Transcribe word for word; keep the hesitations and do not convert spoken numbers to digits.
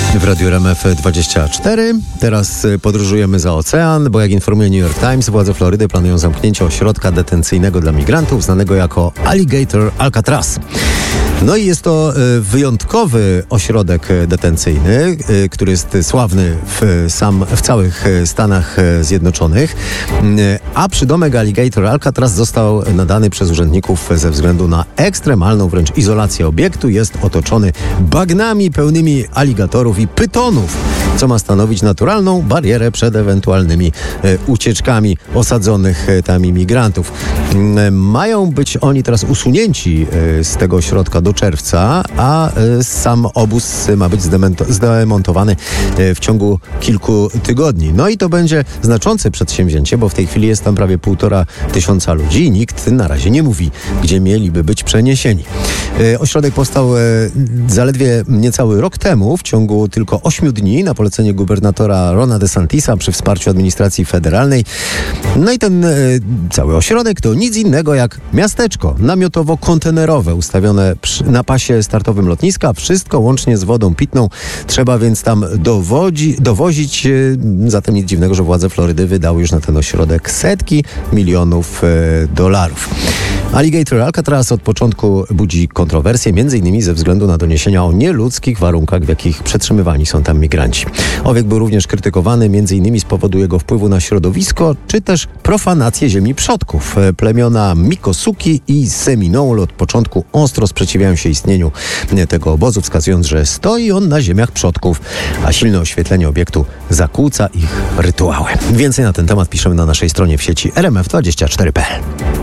W Radiu R M F dwadzieścia cztery. Teraz podróżujemy za ocean, bo jak informuje New York Times, władze Florydy planują zamknięcie ośrodka detencyjnego dla migrantów, znanego jako Alligator Alcatraz. No i jest to wyjątkowy ośrodek detencyjny, który jest sławny w, sam, w całych Stanach Zjednoczonych, a przydomek Alligator Alcatraz został nadany przez urzędników ze względu na ekstremalną wręcz izolację obiektu. Jest otoczony bagnami pełnymi aligatorów i pytonów, co ma stanowić naturalną barierę przed ewentualnymi e, ucieczkami osadzonych e, tam imigrantów. E, mają być oni teraz usunięci e, z tego ośrodka do czerwca, a e, sam obóz ma być zdemento- zdemontowany e, w ciągu kilku tygodni. No i to będzie znaczące przedsięwzięcie, bo w tej chwili jest tam prawie półtora tysiąca ludzi i nikt na razie nie mówi, gdzie mieliby być przeniesieni. E, ośrodek powstał e, zaledwie niecały rok temu, w ciągu tylko ośmiu dni, na polecenie gubernatora Rona DeSantisa przy wsparciu administracji federalnej. No i ten e, cały ośrodek to nic innego jak miasteczko namiotowo-kontenerowe ustawione przy, na pasie startowym lotniska. Wszystko łącznie z wodą pitną. Trzeba więc tam dowodzi, dowozić. E, zatem nic dziwnego, że władze Florydy wydały już na ten ośrodek setki milionów e, dolarów. Alligator Alcatraz od początku budzi kontrowersje, między innymi ze względu na doniesienia o nieludzkich warunkach, w jakich przetrzymywani są tam migranci. Owiek był również krytykowany, między innymi z powodu jego wpływu na środowisko, czy też profanację ziemi przodków. Plemiona Miccosukee i Seminole od początku ostro sprzeciwiają się istnieniu tego obozu, wskazując, że stoi on na ziemiach przodków, a silne oświetlenie obiektu zakłóca ich rytuały. Więcej na ten temat piszemy na naszej stronie w sieci R M F dwadzieścia cztery kropka p l.